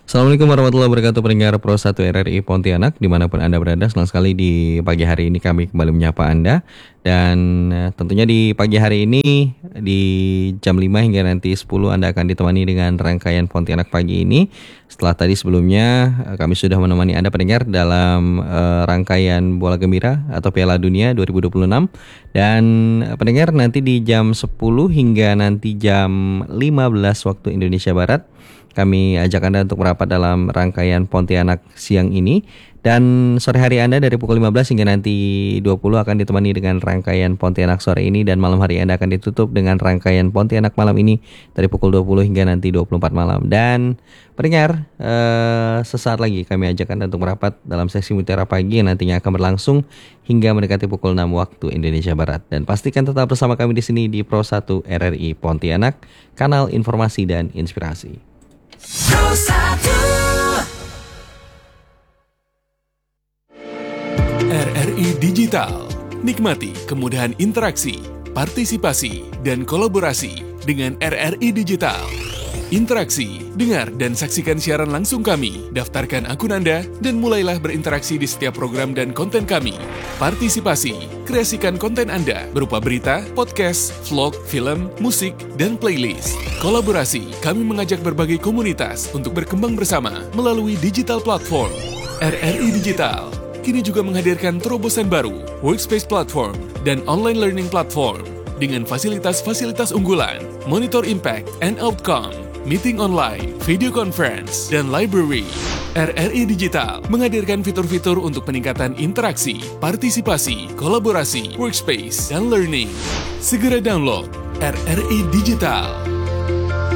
Assalamualaikum warahmatullahi wabarakatuh, pendengar Pro 1 RRI Pontianak dimanapun Anda berada. Senang sekali di pagi hari ini kami kembali menyapa Anda. Dan tentunya di pagi hari ini di jam 5 hingga nanti 10 Anda akan ditemani dengan rangkaian Pontianak pagi ini. Setelah tadi sebelumnya kami sudah menemani Anda pendengar dalam rangkaian Bola Gembira atau Piala Dunia 2026. Dan pendengar nanti di jam 10 hingga nanti jam 15 waktu Indonesia Barat kami ajak Anda untuk merapat dalam rangkaian Pontianak siang ini. Dan sore hari Anda dari pukul 15 hingga nanti 20 akan ditemani dengan rangkaian Pontianak sore ini. Dan malam hari Anda akan ditutup dengan rangkaian Pontianak malam ini dari pukul 20 hingga nanti 24 malam. Dan pendengar, sesaat lagi kami ajak Anda untuk merapat dalam sesi Mutiara Pagi yang nantinya akan berlangsung hingga mendekati pukul 6 waktu Indonesia Barat. Dan pastikan tetap bersama kami di sini di Pro 1 RRI Pontianak, kanal informasi dan inspirasi. RRI Digital. Nikmati kemudahan interaksi, partisipasi, dan kolaborasi dengan RRI Digital. Interaksi, dengar dan saksikan siaran langsung kami, daftarkan akun Anda, dan mulailah berinteraksi di setiap program dan konten kami. Partisipasi, kreasikan konten Anda berupa berita, podcast, vlog, film, musik, dan playlist. Kolaborasi, kami mengajak berbagai komunitas untuk berkembang bersama melalui digital platform. RRI Digital kini juga menghadirkan terobosan baru, workspace platform, dan online learning platform dengan fasilitas-fasilitas unggulan, monitor impact and outcome, meeting online, video conference, dan library. RRI Digital menghadirkan fitur-fitur untuk peningkatan interaksi, partisipasi, kolaborasi, workspace, dan learning. Segera download RRI Digital.